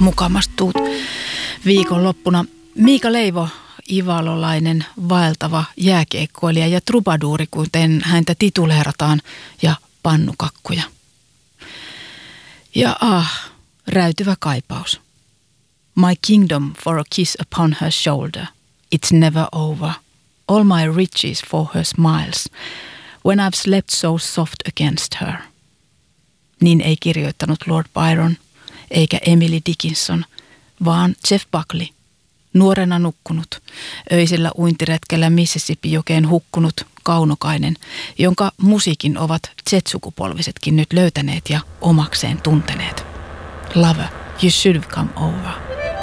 mukamastuut viikonloppuna. Miika Leivo, ivalolainen, vaeltava jääkiekkoilija ja trubaduuri, kuten häntä tituleerataan, ja pannukakkuja. Ja räytyvä kaipaus. My kingdom for a kiss upon her shoulder. It's never over. All my riches for her smiles. When I've slept so soft against her. Niin ei kirjoittanut Lord Byron, eikä Emily Dickinson, vaan Jeff Buckley, nuorena nukkunut, öisellä uintiretkellä Mississippi-jokeen hukkunut kaunokainen, jonka musiikin ovat Z-sukupolvisetkin nyt löytäneet ja omakseen tunteneet. Lover, you should have come over.